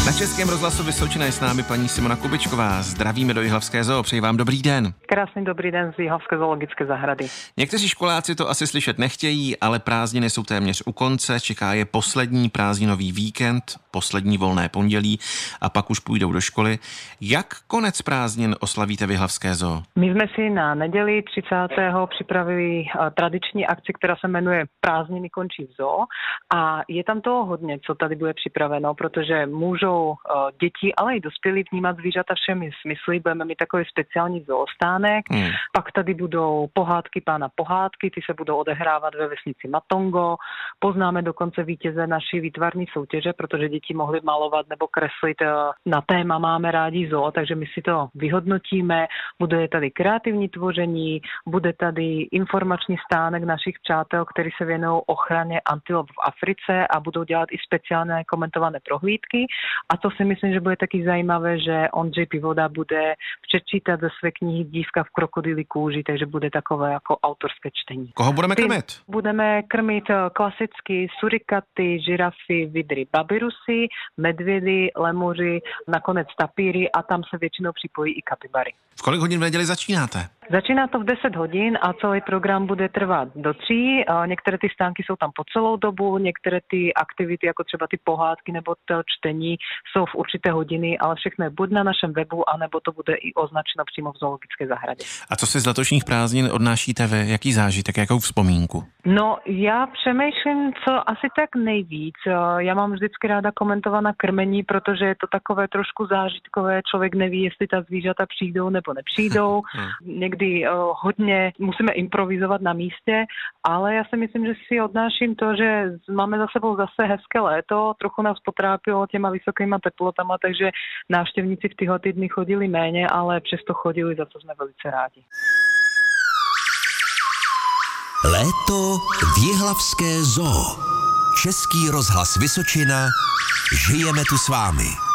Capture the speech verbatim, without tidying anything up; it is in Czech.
Na Českém rozhlasu Vysočina je s námi paní Simona Kubičková. Zdravíme do Jihlavské zoo, přeji vám dobrý den. Krásný dobrý den z Jihlavské zoologické zahrady. Někteří školáci to asi slyšet nechtějí, ale prázdniny jsou téměř u konce, čeká je poslední prázdninový víkend, poslední volné pondělí a pak už půjdou do školy. Jak konec prázdnin oslavíte v Jihlavské zoo? My jsme si na neděli třicátého připravili tradiční akci, která se jmenuje Prázdniny končí v zoo a je tam toho hodně, co tady bude připraveno, protože můžou děti, ale i dospělí vnímat zvířata všemi smysly. Budeme mít takový speciální zoostánek, hmm. pak tady budou pohádky pána Pohádky, ty se budou odehrávat ve vesnici Matongo. Poznáme dokonce vítěze naší výtvarní soutěže, protože děti mohly malovat nebo kreslit na téma Máme rádi zoo, takže my si to vyhodnotíme. Bude tady kreativní tvoření, bude tady informační stánek našich přátel, kteří se věnují ochraně antilop v Africe a budou dělat i speciálně komentované prohlídky. A to si myslím, že bude taky zajímavé, že Ondřej Pivoda bude přečítat ze své knihy Dívka v krokodýlí kůži, takže bude takové jako autorské čtení. Koho budeme krmit? Budeme krmit klasicky surikaty, žirafy, vidry, babyrusy, medvědy, lemuři, nakonec tapíry a tam se většinou připojí i kapibary. V kolik hodin v neděli začínáte? Začíná to v deset hodin a celý program bude trvat do tří. Některé ty stánky jsou tam po celou dobu, některé ty aktivity, jako třeba ty pohádky nebo to čtení, jsou v určité hodiny, ale všechno je buď na našem webu, anebo to bude i označeno přímo v zoologické zahradě. A co si z letošních prázdnin odnášíte vy? Jaký zážitek, jakou vzpomínku? No, já přemýšlím, co asi tak nejvíc. Já mám vždycky ráda komentovaná krmení, protože je to takové trošku zážitkové. Člověk neví, jestli ta zvířata přijdou nebo nepřijdou. Někdy uh, hodně musíme improvizovat na místě, ale já si myslím, že si odnáším to, že máme za sebou zase hezké léto, trochu nás potrápilo těma vysokýma teplotama, takže návštěvníci v tyhle týdny chodili méně, ale přesto chodili, za co jsme velice rádi. Léto v Jihlavské zoo. Český rozhlas Vysočina. Žijeme tu s vámi.